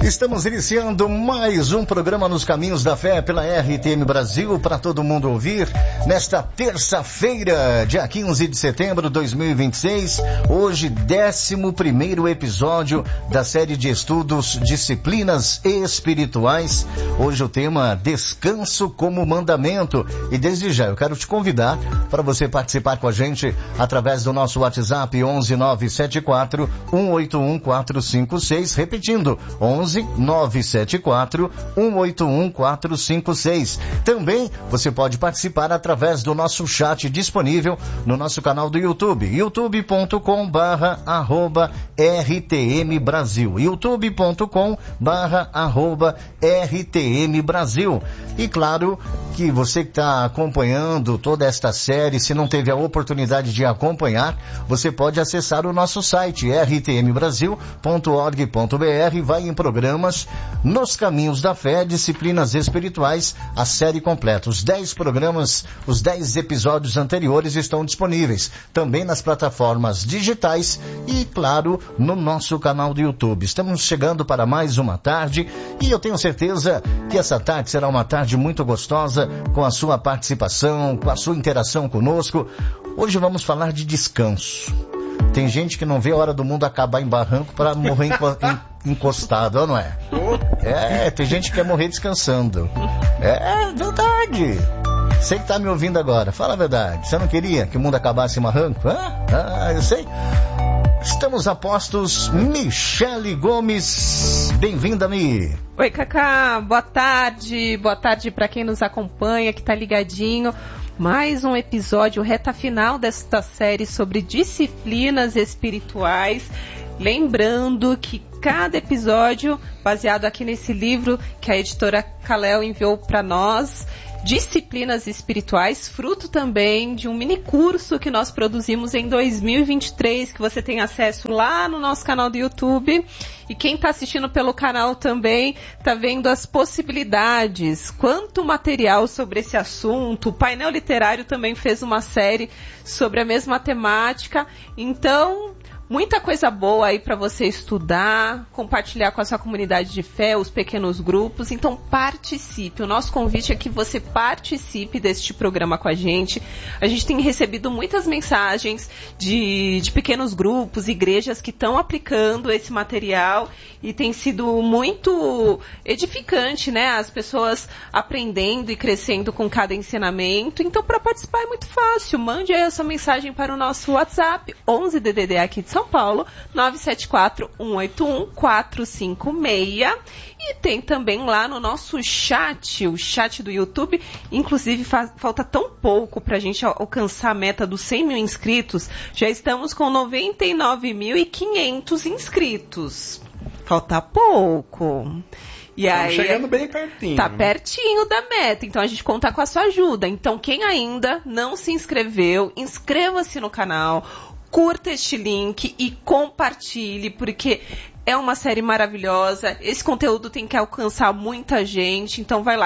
Estamos iniciando mais um programa Nos Caminhos da Fé pela RTM Brasil para todo mundo ouvir nesta terça-feira, dia 15 de setembro de 2026, hoje 11º episódio da série de estudos Disciplinas Espirituais. Hoje o tema Descanso como Mandamento, e desde já eu quero te convidar para você participar com a gente através do nosso WhatsApp 11 974 181 456, repetindo 11 974 181 456. Também você pode participar através do nosso chat disponível no nosso canal do YouTube, youtube.com/RTM Brasil, youtube.com/RTM Brasil. E claro que você que está acompanhando toda esta série, se não teve a oportunidade de acompanhar, você pode acessar o nosso site rtmbrasil.org.br, vai em programas Nos Caminhos da Fé, Disciplinas Espirituais, a série completa. Os 10 programas, os 10 episódios anteriores estão disponíveis também nas plataformas digitais e, claro, no nosso canal do YouTube. Estamos chegando para mais uma tarde e eu tenho certeza que essa tarde será uma tarde muito gostosa com a sua participação, com a sua interação conosco. Hoje vamos falar de descanso. Tem gente que não vê a hora do mundo acabar em barranco para morrer encostado, não é? Tem gente que quer morrer descansando. É verdade. Você que está me ouvindo agora, fala a verdade. Você não queria que o mundo acabasse em barranco? Eu sei. Estamos a postos. Michele Gomes, bem-vinda, Mi. Oi, Cacá, boa tarde para quem nos acompanha, que tá ligadinho. Mais um episódio, reta final desta série sobre disciplinas espirituais. Lembrando que cada episódio, baseado aqui nesse livro que a editora Kalel enviou para nós, Disciplinas Espirituais, fruto também de um mini curso que nós produzimos em 2023, que você tem acesso lá no nosso canal do YouTube. E quem está assistindo pelo canal também está vendo as possibilidades, quanto material sobre esse assunto. O Painel Literário também fez uma série sobre a mesma temática. Então, muita coisa boa aí para você estudar, compartilhar com a sua comunidade de fé, os pequenos grupos. Então participe. O nosso convite é que você participe deste programa com a gente. A gente tem recebido muitas mensagens de pequenos grupos, igrejas que estão aplicando esse material e tem sido muito edificante, né? As pessoas aprendendo e crescendo com cada ensinamento. Então, para participar é muito fácil. Mande aí a sua mensagem para o nosso WhatsApp, 11 DDD aqui de São Paulo, 974-181-456. E tem também lá no nosso chat, o chat do YouTube. Inclusive, falta tão pouco para a gente alcançar a meta dos 100 mil inscritos. Já estamos com 99.500 inscritos. Falta pouco. E aí, chegando bem pertinho. Tá pertinho da meta, então a gente conta com a sua ajuda. Então, quem ainda não se inscreveu, inscreva-se no canal, curta este link e compartilhe, porque é uma série maravilhosa. Esse conteúdo tem que alcançar muita gente. Então vai lá,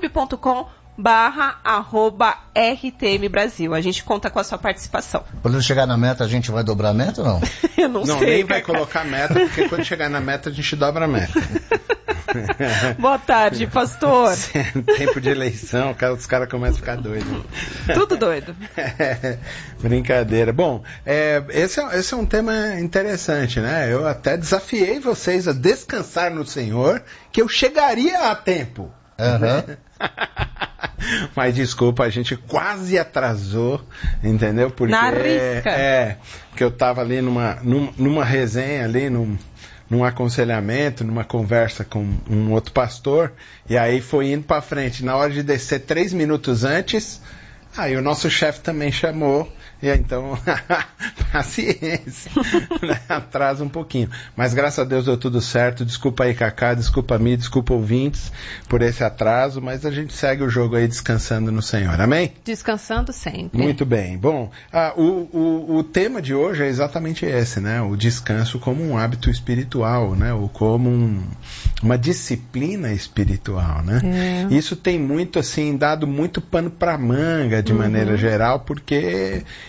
youtube.com/RTM Brasil. A gente conta com a sua participação. Quando chegar na meta, a gente vai dobrar a meta ou não? Eu não sei. Não, nem vai colocar meta, porque quando chegar na meta, a gente dobra a meta. Boa tarde, pastor. Tempo de eleição, os caras começam a ficar doidos. Tudo doido. Brincadeira. Bom, esse é um tema interessante, né? Eu até desafiei vocês a descansar no Senhor, que eu chegaria a tempo. Uhum. Mas desculpa, a gente quase atrasou, entendeu? Porque, na risca. Porque eu estava ali numa resenha ali, num aconselhamento, numa conversa com um outro pastor, e aí foi indo para frente. Na hora de descer 3 minutos antes, aí o nosso chefe também chamou, e aí, então, paciência, né? Atrasa um pouquinho. Mas graças a Deus deu tudo certo. Desculpa aí, Cacá, desculpa mim, desculpa ouvintes por esse atraso, mas a gente segue o jogo aí descansando no Senhor, amém? Descansando sempre. Muito bem. Bom, o tema de hoje é exatamente esse, né? O descanso como um hábito espiritual, né? Ou como uma disciplina espiritual, né? Isso tem muito, assim, dado muito pano para manga de maneira geral, porque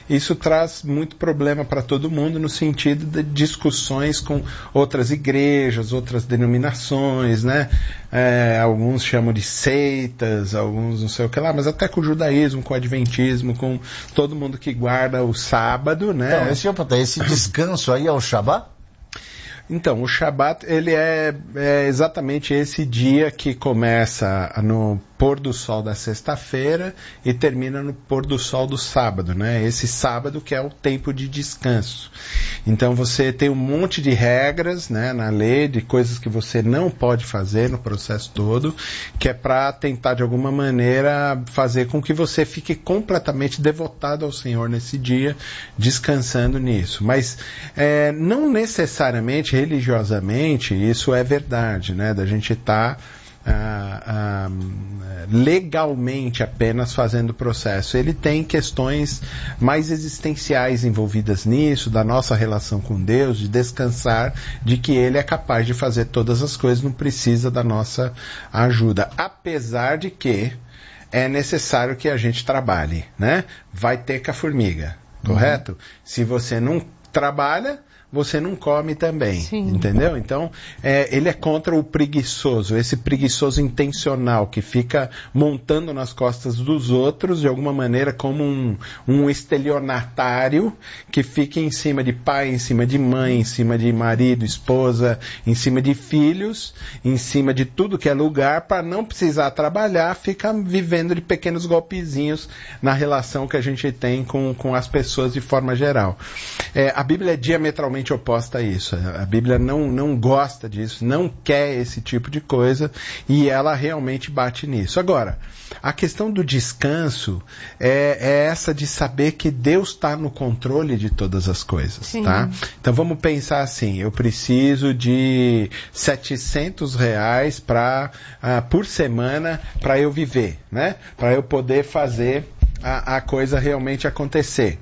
isso traz muito problema para todo mundo no sentido de discussões com outras igrejas, outras denominações, né? Alguns chamam de seitas, alguns não sei o que lá, mas até com o judaísmo, com o adventismo, com todo mundo que guarda o sábado, né? Então, esse descanso aí é o Shabat? Então, o Shabat, ele é exatamente esse dia que começa no pôr do sol da sexta-feira e termina no pôr do sol do sábado, né? Esse sábado que é o tempo de descanso. Então, você tem um monte de regras, né, na lei, de coisas que você não pode fazer no processo todo, que é para tentar, de alguma maneira, fazer com que você fique completamente devotado ao Senhor nesse dia, descansando nisso. Mas, não necessariamente, religiosamente, isso é verdade, né? Da gente estar legalmente apenas fazendo o processo. Ele tem questões mais existenciais envolvidas nisso, da nossa relação com Deus, de descansar, de que Ele é capaz de fazer todas as coisas, não precisa da nossa ajuda. Apesar de que é necessário que a gente trabalhe, né? Vai ter com a formiga, correto? Se você não trabalha, você não come também, Sim. Entendeu? Então, ele é contra o preguiçoso, esse preguiçoso intencional que fica montando nas costas dos outros, de alguma maneira, como um estelionatário que fica em cima de pai, em cima de mãe, em cima de marido, esposa, em cima de filhos, em cima de tudo que é lugar, para não precisar trabalhar, fica vivendo de pequenos golpezinhos na relação que a gente tem com as pessoas de forma geral. A Bíblia é diametralmente oposta a isso. A Bíblia não gosta disso, não quer esse tipo de coisa, e ela realmente bate nisso. Agora, a questão do descanso é essa de saber que Deus está no controle de todas as coisas, Sim. Tá? Então vamos pensar assim, eu preciso de R$700 por semana para eu viver, né? Para eu poder fazer a coisa realmente acontecer.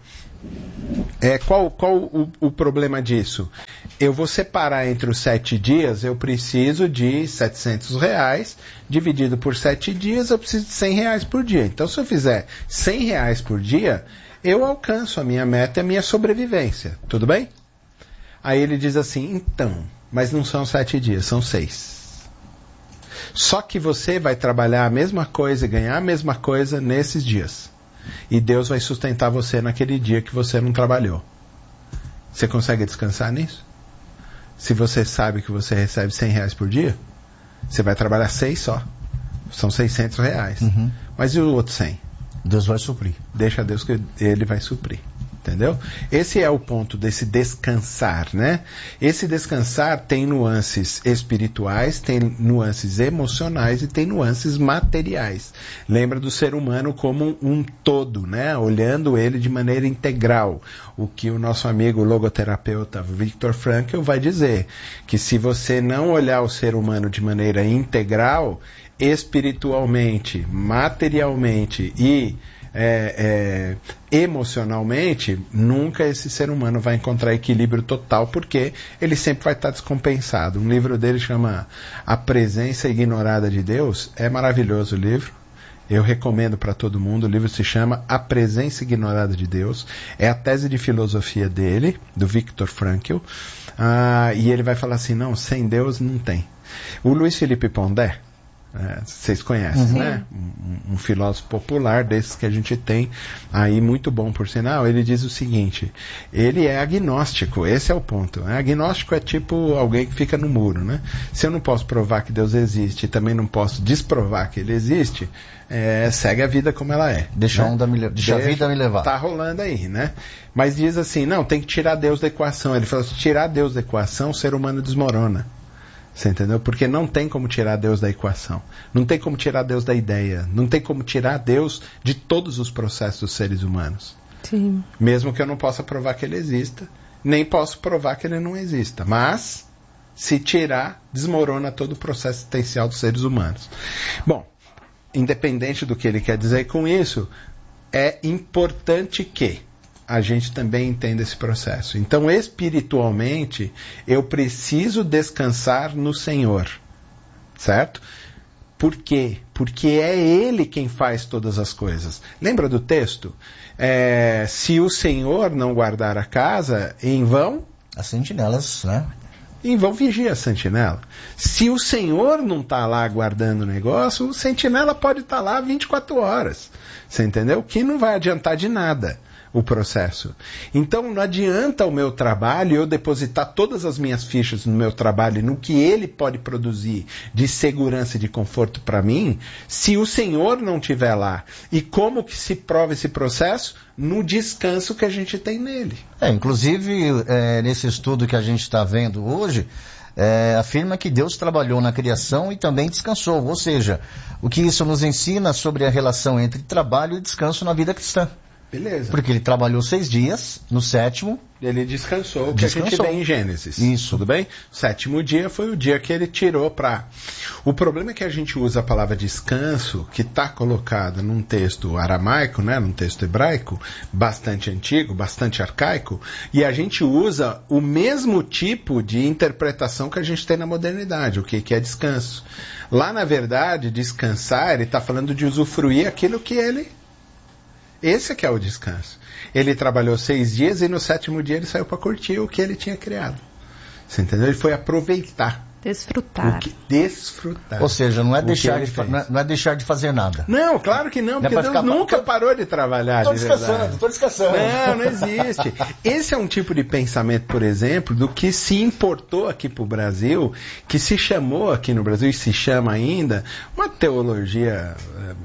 Qual o problema disso? Eu vou separar entre os 7 dias, eu preciso de R$700, dividido por 7 dias, eu preciso de R$100 por dia. Então, se eu fizer R$100 por dia, eu alcanço a minha meta e a minha sobrevivência. Tudo bem? Aí ele diz assim, então, mas não são 7 dias, são 6. Só que você vai trabalhar a mesma coisa e ganhar a mesma coisa nesses dias. E Deus vai sustentar você naquele dia que você não trabalhou. Você consegue descansar nisso? Se você sabe que você recebe R$100 por dia, você vai trabalhar 6 só. São R$600. Uhum. Mas e o outro 100? Deus vai suprir. Deixa Deus que Ele vai suprir. Entendeu? Esse é o ponto desse descansar, né? Esse descansar tem nuances espirituais, tem nuances emocionais e tem nuances materiais. Lembra do ser humano como um todo, né? Olhando ele de maneira integral. O que o nosso amigo logoterapeuta Viktor Frankl vai dizer, que se você não olhar o ser humano de maneira integral, espiritualmente, materialmente e emocionalmente, nunca esse ser humano vai encontrar equilíbrio total, porque ele sempre vai estar descompensado. Um livro dele chama A Presença Ignorada de Deus. É maravilhoso o livro. Eu recomendo para todo mundo. O livro se chama A Presença Ignorada de Deus. É a tese de filosofia dele, do Viktor Frankl. E ele vai falar assim, não, sem Deus não tem. O Luiz Felipe Pondé, vocês conhecem, uhum. Né? Um filósofo popular desses que a gente tem aí, muito bom por sinal. Ele diz o seguinte, ele é agnóstico, esse é o ponto. Agnóstico é tipo alguém que fica no muro, né? Se eu não posso provar que Deus existe e também não posso desprovar que ele existe, segue a vida como ela é. Deixa a vida me levar. Tá rolando aí, né? Mas diz assim, não, tem que tirar Deus da equação. Ele fala, se tirar Deus da equação, o ser humano desmorona. Você entendeu? Porque não tem como tirar Deus da equação. Não tem como tirar Deus da ideia. Não tem como tirar Deus de todos os processos dos seres humanos. Sim. Mesmo que eu não possa provar que ele exista, nem posso provar que ele não exista. Mas, se tirar, desmorona todo o processo existencial dos seres humanos. Bom, independente do que ele quer dizer com isso, é importante que a gente também entenda esse processo. Então, espiritualmente, eu preciso descansar no Senhor, certo? Por quê? Porque é Ele quem faz todas as coisas. Lembra do texto? Se o Senhor não guardar a casa, em vão... As sentinelas, né? Em vão vigia a sentinela. Se o Senhor não está lá guardando o negócio, o sentinela pode estar lá 24 horas. Você entendeu? Que não vai adiantar de nada o processo. Então não adianta o meu trabalho, eu depositar todas as minhas fichas no meu trabalho, no que ele pode produzir de segurança e de conforto para mim, se o Senhor não estiver lá. E como que se prova esse processo? No descanso que a gente tem nele. Inclusive, nesse estudo que a gente está vendo hoje, afirma que Deus trabalhou na criação e também descansou. Ou seja, o que isso nos ensina sobre a relação entre trabalho e descanso na vida cristã. Beleza. Porque ele trabalhou 6 dias, no 7º... Ele descansou, que a gente vê em Gênesis. Isso. Tudo bem? O 7º dia foi o dia que ele tirou para... O problema é que a gente usa a palavra descanso, que está colocada num texto aramaico, né, num texto hebraico, bastante antigo, bastante arcaico, e a gente usa o mesmo tipo de interpretação que a gente tem na modernidade, o que é descanso. Lá, na verdade, descansar, ele está falando de usufruir aquilo que ele... Esse que é o descanso. Ele trabalhou 6 dias e no 7º dia ele saiu para curtir o que ele tinha criado. Você entendeu? Ele foi aproveitar. Desfrutar. Desfrutar. Ou seja, não é deixar de fazer nada. Não, claro que não, porque Deus nunca parou de trabalhar. Estou descansando. Não existe. Esse é um tipo de pensamento, por exemplo, do que se importou aqui para o Brasil, que se chamou aqui no Brasil e se chama ainda, uma teologia...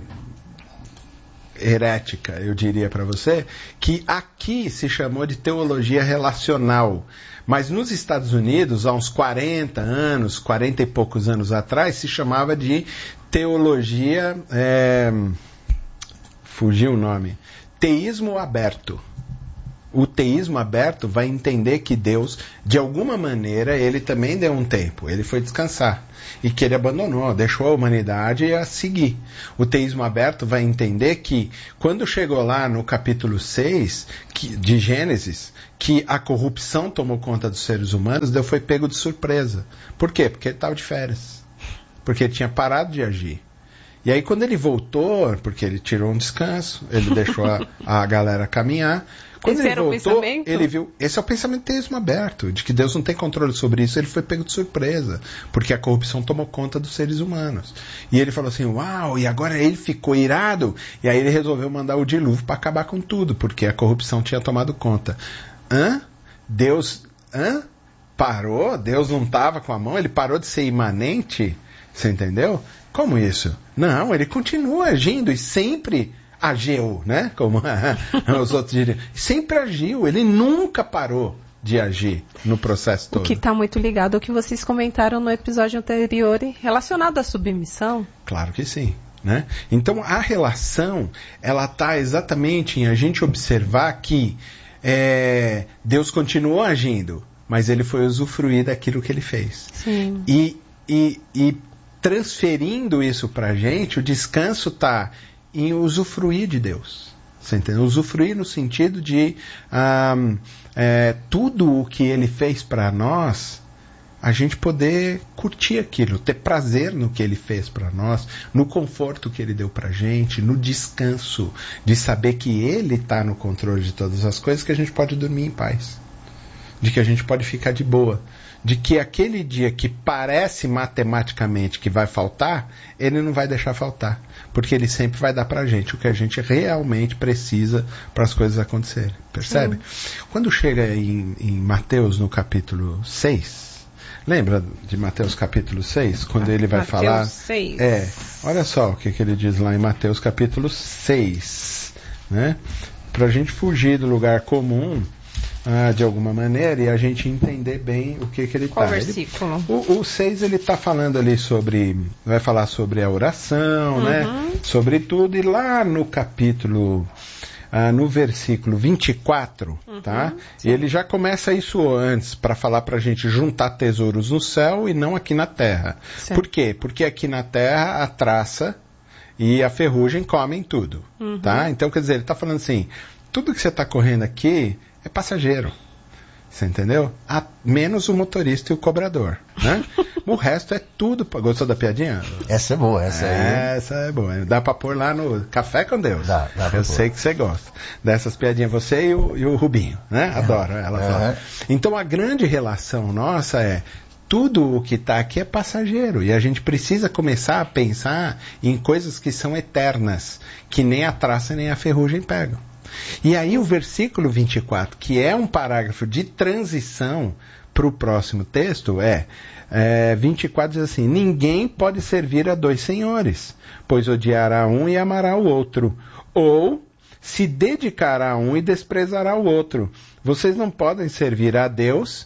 herética, eu diria para você, que aqui se chamou de teologia relacional. Mas nos Estados Unidos, há uns 40 e poucos anos atrás, se chamava de teologia... fugiu o nome. Teísmo aberto. O teísmo aberto vai entender que Deus, de alguma maneira, ele também deu um tempo. Ele foi descansar. E que ele abandonou, deixou a humanidade a seguir. O teísmo aberto vai entender que, quando chegou lá no capítulo 6 de Gênesis, que a corrupção tomou conta dos seres humanos, Deus foi pego de surpresa. Por quê? Porque ele estava de férias. Porque ele tinha parado de agir. E aí quando ele voltou, porque ele tirou um descanso, ele deixou a galera caminhar... Quando ele voltou, ele viu... Esse é o pensamento do teísmo aberto, de que Deus não tem controle sobre isso, ele foi pego de surpresa, porque a corrupção tomou conta dos seres humanos. E ele falou assim, uau, e agora ele ficou irado, e aí ele resolveu mandar o dilúvio para acabar com tudo, porque a corrupção tinha tomado conta. Deus parou? Deus não estava com a mão? Ele parou de ser imanente? Você entendeu? Como isso? Não, ele continua agindo e sempre... agiu, né? Como os outros diriam. Sempre agiu, ele nunca parou de agir no processo todo. O que está muito ligado ao que vocês comentaram no episódio anterior relacionado à submissão. Claro que sim. Né? Então a relação, ela está exatamente em a gente observar que Deus continuou agindo, mas ele foi usufruir daquilo que ele fez. Sim. E transferindo isso para a gente, o descanso está em usufruir de Deus. Você entendeu? Usufruir no sentido de tudo o que ele fez para nós, a gente poder curtir aquilo, ter prazer no que ele fez para nós, no conforto que ele deu para a gente, no descanso de saber que ele está no controle de todas as coisas, que a gente pode dormir em paz, de que a gente pode ficar de boa, de que aquele dia que parece matematicamente que vai faltar, ele não vai deixar faltar, porque ele sempre vai dar pra gente o que a gente realmente precisa para as coisas acontecerem, percebe? Sim. Quando chega em Mateus no capítulo 6, lembra de Mateus capítulo 6, quando ele vai falar... 6. Olha só o que ele diz lá em Mateus capítulo 6, né? Pra gente fugir do lugar comum, de alguma maneira, e a gente entender bem o que ele está. Qual versículo? O 6 ele está falando ali vai falar sobre a oração, né? Sobre tudo, e lá no capítulo, no versículo 24, tá? Ele já começa isso antes, para falar para a gente juntar tesouros no céu e não aqui na terra. Certo. Por quê? Porque aqui na terra a traça e a ferrugem comem tudo, tá? Então, quer dizer, ele está falando assim, tudo que você está correndo aqui é passageiro. Você entendeu? Menos o motorista e o cobrador, né? O resto é tudo. Gostou da piadinha? Essa é boa, essa aí. Essa é boa. Dá pra pôr lá no Café com Deus. Dá Eu sei que você gosta dessas piadinhas. Você e o Rubinho, né? Adoro elas. Então a grande relação nossa é: tudo o que está aqui é passageiro. E a gente precisa começar a pensar em coisas que são eternas, que nem a traça nem a ferrugem pegam. E aí o versículo 24, que é um parágrafo de transição para o próximo texto, 24 diz assim: ninguém pode servir a dois senhores, pois odiará um e amará o outro, ou se dedicará a um e desprezará o outro. Vocês não podem servir a Deus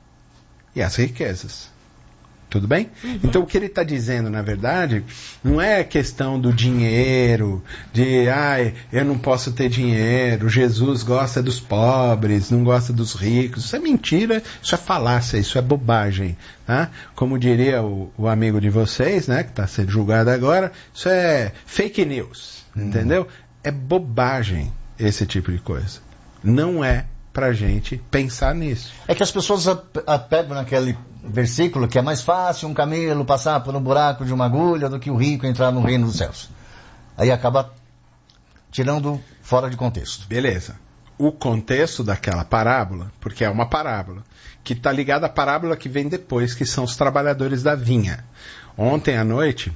e às riquezas. Tudo bem? Então o que ele está dizendo, na verdade, não é questão do dinheiro, de eu não posso ter dinheiro, Jesus gosta dos pobres, não gosta dos ricos. Isso é mentira, isso é falácia, isso é bobagem. Tá? Como diria o amigo de vocês, né, que está sendo julgado agora, isso é fake news. Entendeu? É bobagem esse tipo de coisa. Não é pra gente pensar nisso. É que as pessoas apegam naquele versículo que é mais fácil um camelo passar por um buraco de uma agulha do que o rico entrar no reino dos céus. Aí acaba tirando fora de contexto. Beleza. O contexto daquela parábola, porque é uma parábola, que está ligada à parábola que vem depois, que são os trabalhadores da vinha. Ontem à noite,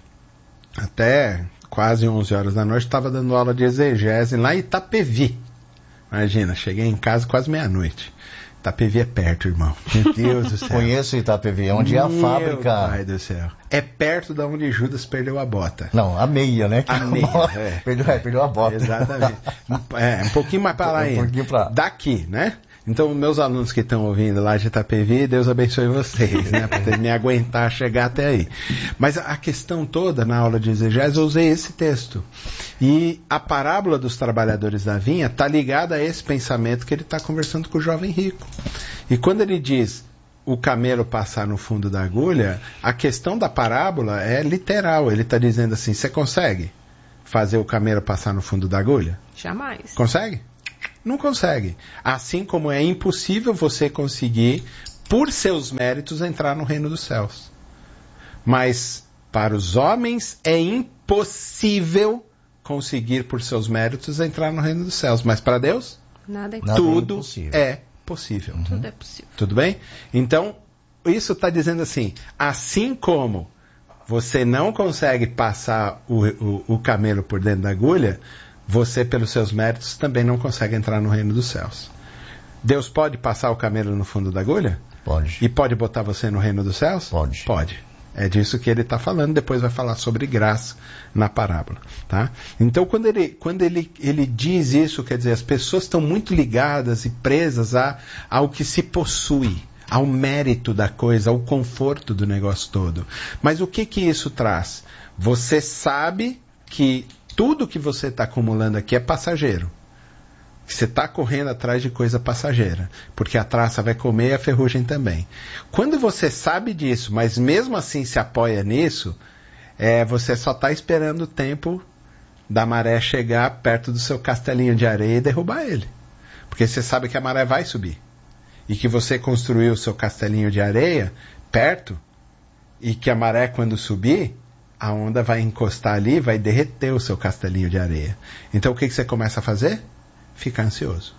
até quase 11 horas da noite, estava dando aula de exegese lá em Itapevi. Imagina, cheguei em casa quase meia-noite. Itapevi é perto, irmão. Meu Deus do céu. Conheço Itapevi, onde é a fábrica. Meu pai do céu. É perto de onde Judas perdeu a bota. Não, a meia, né? A meia, Perdeu a bota. Exatamente. Um pouquinho mais para lá ainda. Daqui, né? Então, meus alunos que estão ouvindo lá de Itapevi, Deus abençoe vocês, né? Para me aguentar chegar até aí. Mas a questão toda, na aula de exegese, eu usei esse texto. E a parábola dos trabalhadores da vinha está ligada a esse pensamento que ele está conversando com o jovem rico. E quando ele diz o camelo passar no fundo da agulha, a questão da parábola é literal. Ele está dizendo assim: você consegue fazer o camelo passar no fundo da agulha? Jamais. Consegue? Não consegue. Assim como é impossível você conseguir, por seus méritos, entrar no reino dos céus. Mas para os homens é impossível conseguir, por seus méritos, entrar no reino dos céus. Mas para Deus, nada é tudo é possível. Tudo é possível. Tudo bem? Então, isso está dizendo assim: assim como você não consegue passar o camelo por dentro da agulha, você, pelos seus méritos, também não consegue entrar no reino dos céus. Deus pode passar o camelo no fundo da agulha? Pode. E pode botar você no reino dos céus? Pode. Pode. É disso que ele está falando. Depois vai falar sobre graça na parábola. Tá? Então, quando ele diz isso, quer dizer, as pessoas estão muito ligadas e presas ao que se possui, ao mérito da coisa, ao conforto do negócio todo. Mas o que isso traz? Você sabe que tudo que você está acumulando aqui é passageiro. Você está correndo atrás de coisa passageira. Porque a traça vai comer e a ferrugem também. Quando você sabe disso, mas mesmo assim se apoia nisso, você só está esperando o tempo da maré chegar perto do seu castelinho de areia e derrubar ele. Porque você sabe que a maré vai subir. E que você construiu o seu castelinho de areia perto, e que a maré, quando subir, a onda vai encostar ali, vai derreter o seu castelinho de areia. Então o que você começa a fazer? Ficar ansioso.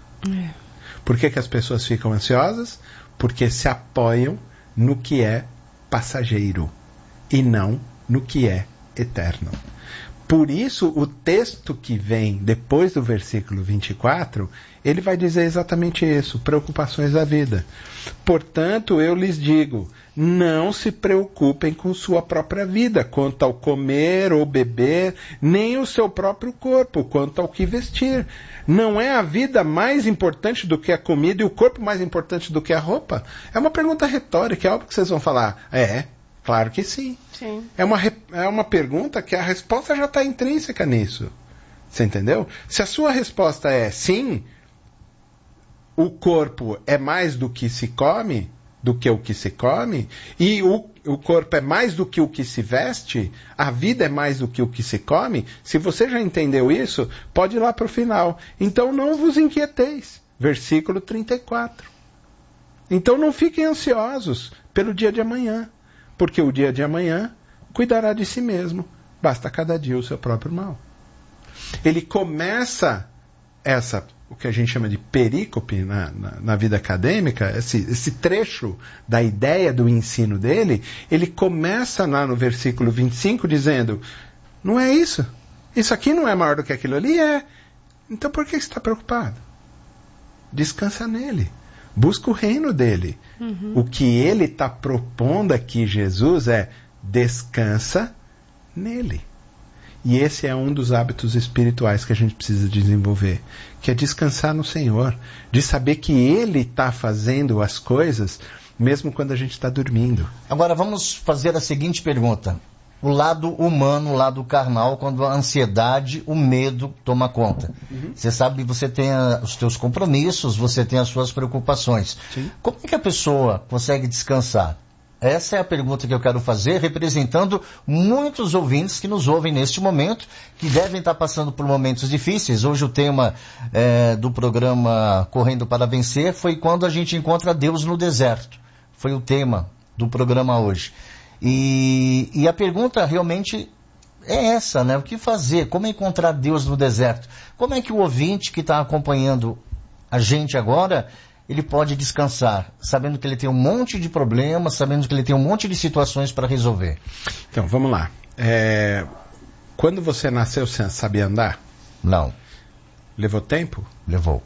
Por que as pessoas ficam ansiosas? Porque se apoiam no que é passageiro e não no que é eterno. Por isso, o texto que vem depois do versículo 24, ele vai dizer exatamente isso: preocupações da vida. Portanto, eu lhes digo, não se preocupem com sua própria vida, quanto ao comer ou beber, nem o seu próprio corpo, quanto ao que vestir. Não é a vida mais importante do que a comida e o corpo mais importante do que a roupa? É uma pergunta retórica, é óbvio que vocês vão falar. Claro que sim. Sim. É uma pergunta que a resposta já está intrínseca nisso. Você entendeu? Se a sua resposta é sim, o corpo é mais do que se come, do que o que se come, e o corpo é mais do que o que se veste, a vida é mais do que o que se come, se você já entendeu isso, pode ir lá para o final. Então não vos inquieteis. Versículo 34. Então não fiquem ansiosos pelo dia de amanhã, porque o dia de amanhã cuidará de si mesmo. Basta cada dia o seu próprio mal. Ele começa o que a gente chama de perícope na vida acadêmica, esse trecho da ideia do ensino dele, ele começa lá no versículo 25 dizendo, não é isso? Isso aqui não é maior do que aquilo ali? É. Então por que você está preocupado? Descansa nele. Busca o reino dele. O que ele está propondo aqui, Jesus, é descansa nele. E esse é um dos hábitos espirituais que a gente precisa desenvolver, que é descansar no Senhor, de saber que Ele está fazendo as coisas, mesmo quando a gente está dormindo. Agora vamos fazer a seguinte pergunta. O lado humano, o lado carnal, quando a ansiedade, o medo toma conta. Você sabe, você tem os teus compromissos, você tem as suas preocupações. Sim. Como é que a pessoa consegue descansar? Essa é a pergunta que eu quero fazer, representando muitos ouvintes que nos ouvem neste momento, que devem estar passando por momentos difíceis. Hoje o tema do programa Correndo para Vencer foi quando a gente encontra Deus no deserto. Foi o tema do programa hoje. E a pergunta realmente é essa, né? O que fazer? Como encontrar Deus no deserto? Como é que o ouvinte que está acompanhando a gente agora, ele pode descansar, sabendo que ele tem um monte de problemas, sabendo que ele tem um monte de situações para resolver? Então, vamos lá. Quando você nasceu, você sabia andar? Não. Levou tempo? Levou.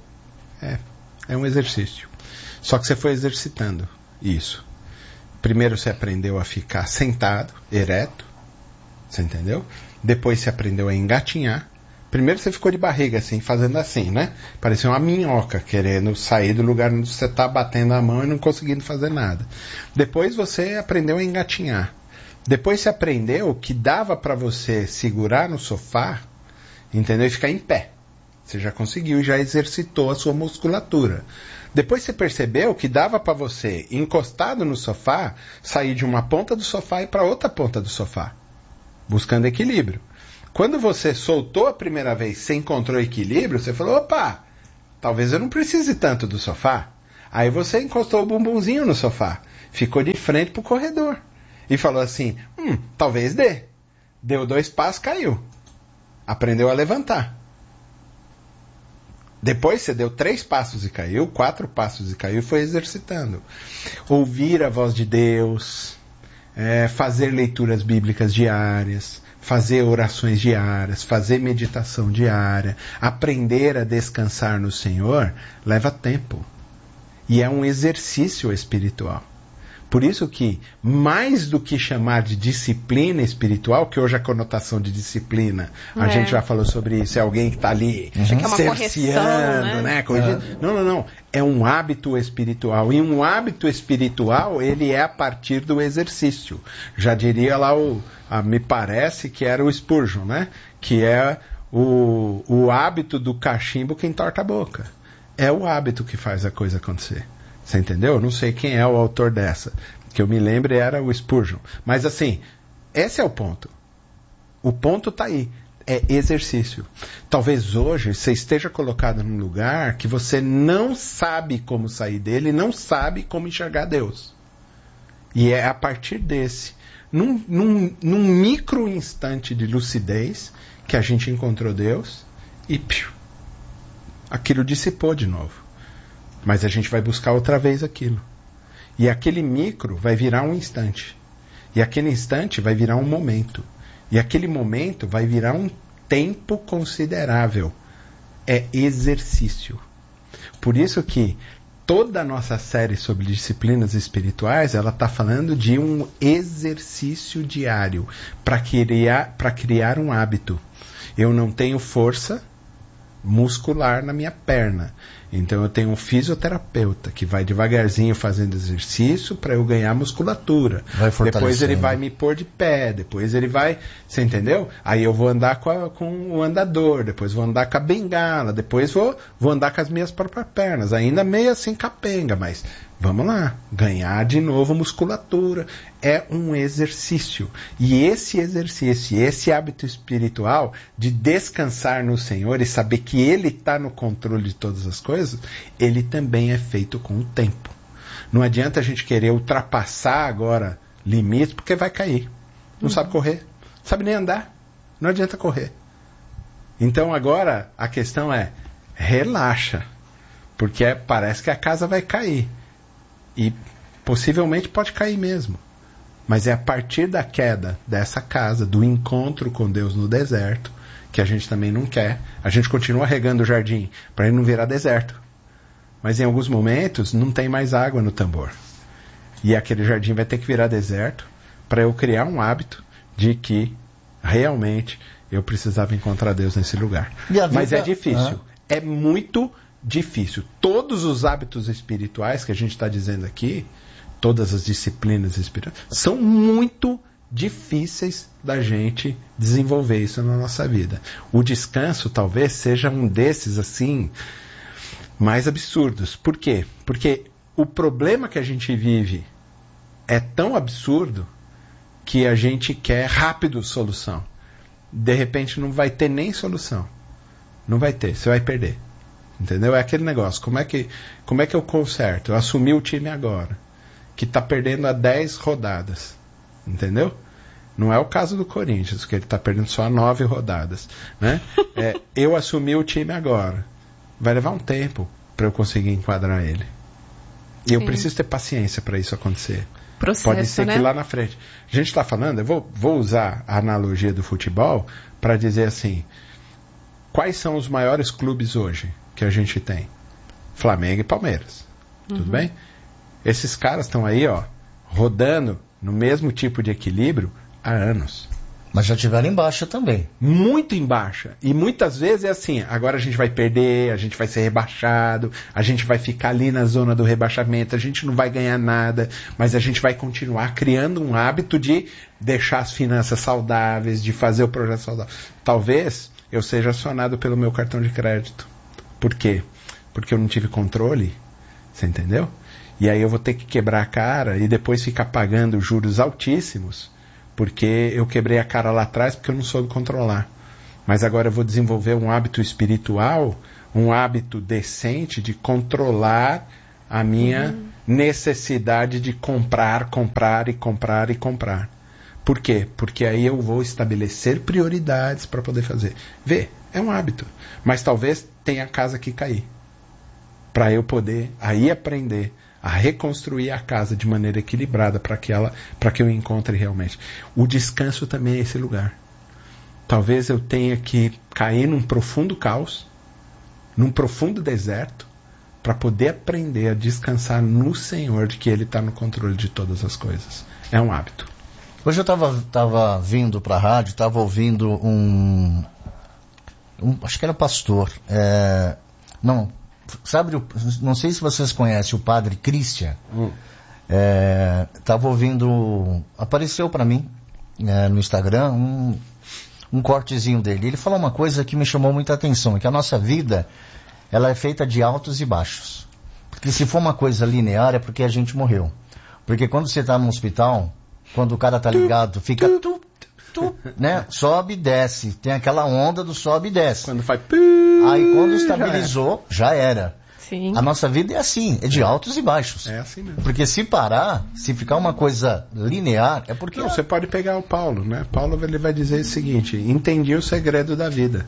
É um exercício. Só que você foi exercitando isso. Primeiro você aprendeu a ficar sentado, ereto, você entendeu? Depois você aprendeu a engatinhar. Primeiro você ficou de barriga assim, fazendo assim, né? Parecia uma minhoca, querendo sair do lugar onde você está batendo a mão e não conseguindo fazer nada. Depois você aprendeu a engatinhar. Depois você aprendeu que dava para você segurar no sofá, entendeu? E ficar em pé. Você já conseguiu, já exercitou a sua musculatura. Depois você percebeu que dava para você, encostado no sofá, sair de uma ponta do sofá e para outra ponta do sofá, buscando equilíbrio. Quando você soltou a primeira vez, você encontrou equilíbrio, você falou, opa, talvez eu não precise tanto do sofá. Aí você encostou o bumbumzinho no sofá, ficou de frente para o corredor e falou assim, talvez dê. Deu 2 passos, caiu. Aprendeu a levantar. Depois você deu 3 passos e caiu, 4 passos e caiu e foi exercitando. Ouvir a voz de Deus, fazer leituras bíblicas diárias, fazer orações diárias, fazer meditação diária, aprender a descansar no Senhor, leva tempo. E é um exercício espiritual. Por isso que, mais do que chamar de disciplina espiritual, que hoje a conotação de disciplina, a gente já falou sobre isso, é alguém que está ali cerceando, né? Não. É um hábito espiritual. E um hábito espiritual, ele é a partir do exercício. Já diria lá, me parece que era o Spurgeon, né? Que é o hábito do cachimbo que entorta a boca. É o hábito que faz a coisa acontecer. Você entendeu? Não sei quem é o autor dessa. Que eu me lembre era o Spurgeon. Mas assim, esse é o ponto. O ponto está aí. É exercício. Talvez hoje você esteja colocado num lugar que você não sabe como sair dele, não sabe como enxergar Deus. E é a partir desse, num micro instante de lucidez, que a gente encontrou Deus e aquilo dissipou de novo. Mas a gente vai buscar outra vez aquilo. E aquele micro vai virar um instante. E aquele instante vai virar um momento. E aquele momento vai virar um tempo considerável. É exercício. Por isso que toda a nossa série sobre disciplinas espirituais, ela está falando de um exercício diário para criar um hábito. Eu não tenho força muscular na minha perna. Então eu tenho um fisioterapeuta que vai devagarzinho fazendo exercício para eu ganhar musculatura. Depois ele vai me pôr de pé, depois ele vai... Você entendeu? Aí eu vou andar com o andador, depois vou andar com a bengala, depois vou andar com as minhas próprias pernas. Ainda meio assim capenga, mas vamos lá. Ganhar de novo musculatura. É um exercício. E esse exercício, esse hábito espiritual de descansar no Senhor e saber que Ele está no controle de todas as coisas, ele também é feito com o tempo. Não adianta a gente querer ultrapassar agora limites, porque vai cair. Não sabe correr, não sabe nem andar. Não adianta correr. Então agora a questão é, relaxa, porque parece que a casa vai cair. E possivelmente pode cair mesmo. Mas é a partir da queda dessa casa, do encontro com Deus no deserto, que a gente também não quer. A gente continua regando o jardim para ele não virar deserto. Mas em alguns momentos não tem mais água no tambor. E aquele jardim vai ter que virar deserto para eu criar um hábito de que realmente eu precisava encontrar Deus nesse lugar. Mas é difícil. É muito difícil. Todos os hábitos espirituais que a gente está dizendo aqui, todas as disciplinas espirituais, são muito difíceis da gente desenvolver isso na nossa vida. O descanso talvez seja um desses assim mais absurdos. Por quê? Porque o problema que a gente vive é tão absurdo que a gente quer rápido solução. De repente não vai ter nem solução. Não vai ter, você vai perder. Entendeu? É aquele negócio, como é que eu conserto? Eu assumi o time agora, que está perdendo há 10 rodadas. Entendeu? Não é o caso do Corinthians, que ele está perdendo só 9 rodadas. Né? Eu assumi o time agora. Vai levar um tempo para eu conseguir enquadrar ele. E eu preciso ter paciência para isso acontecer. Processo, pode ser né? que lá na frente. A gente está falando, eu vou usar a analogia do futebol para dizer assim, quais são os maiores clubes hoje que a gente tem? Flamengo e Palmeiras. Tudo bem? Esses caras estão aí, ó, rodando no mesmo tipo de equilíbrio há anos. Mas já tiveram em baixa também. Muito em baixa. E muitas vezes é assim, agora a gente vai perder, a gente vai ser rebaixado, a gente vai ficar ali na zona do rebaixamento, a gente não vai ganhar nada, mas a gente vai continuar criando um hábito de deixar as finanças saudáveis, de fazer o projeto saudável. Talvez eu seja acionado pelo meu cartão de crédito. Por quê? Porque eu não tive controle. Você entendeu? E aí eu vou ter que quebrar a cara e depois ficar pagando juros altíssimos, porque eu quebrei a cara lá atrás porque eu não soube controlar. Mas agora eu vou desenvolver um hábito espiritual, um hábito decente de controlar a minha necessidade de comprar. Por quê? Porque aí eu vou estabelecer prioridades para poder fazer. Vê, é um hábito. Mas talvez tenha a casa que cair. Para eu poder aí aprender a reconstruir a casa de maneira equilibrada para que eu encontre realmente. O descanso também é esse lugar. Talvez eu tenha que cair num profundo caos, num profundo deserto, para poder aprender a descansar no Senhor, de que Ele está no controle de todas as coisas. É um hábito. Hoje eu estava vindo para a rádio, estava ouvindo um acho que era pastor, não sei se vocês conhecem o padre Christian. Estava ouvindo, apareceu para mim no Instagram um cortezinho dele. Ele falou uma coisa que me chamou muita atenção, que a nossa vida ela é feita de altos e baixos. Porque se for uma coisa linear é porque a gente morreu. Porque quando você está no hospital, quando o cara está ligado, fica né? Sobe e desce. Tem aquela onda do sobe e desce. Quando faz aí quando estabilizou, já era. Sim. A nossa vida é assim, é de altos e baixos. É assim mesmo. Porque se parar, se ficar uma coisa linear, é porque... Não, você pode pegar o Paulo, né? Paulo ele vai dizer o seguinte: entendi o segredo da vida.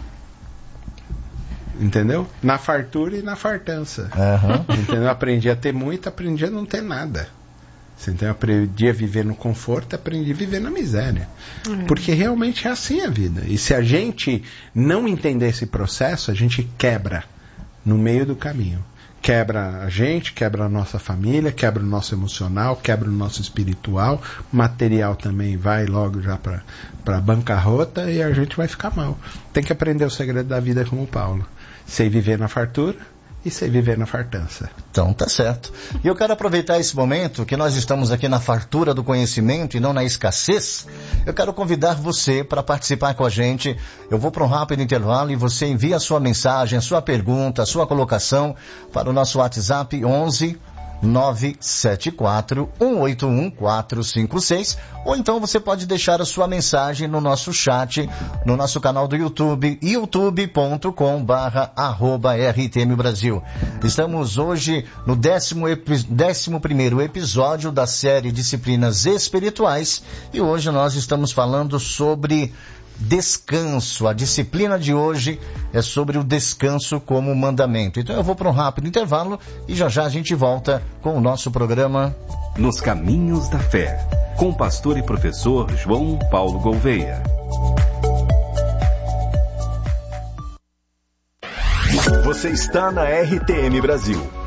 Entendeu? Na fartura e na fartança. Entendeu? Aprendi a ter muito, aprendi a não ter nada. Você entendeu? Aprendi a viver no conforto, aprendi a viver na miséria. Porque realmente é assim a vida. E se a gente não entender esse processo, a gente quebra no meio do caminho. Quebra a gente, quebra a nossa família, quebra o nosso emocional, quebra o nosso espiritual, material também vai logo já para bancarrota e a gente vai ficar mal. Tem que aprender o segredo da vida como o Paulo. Sei viver na fartura e sei viver na fartança. Então tá certo. E eu quero aproveitar esse momento que nós estamos aqui na fartura do conhecimento e não na escassez. Eu quero convidar você para participar com a gente. Eu vou para um rápido intervalo e você envia a sua mensagem, a sua pergunta, a sua colocação para o nosso WhatsApp 11 974-181-456, ou então você pode deixar a sua mensagem no nosso chat, no nosso canal do YouTube, youtube.com/RTM Brasil. Estamos hoje no 11º episódio da série Disciplinas Espirituais, e hoje nós estamos falando sobre descanso. A disciplina de hoje é sobre o descanso como mandamento. Então eu vou para um rápido intervalo e já já a gente volta com o nosso programa Nos Caminhos da Fé, com o pastor e professor João Paulo Gouveia. Você está na RTM Brasil.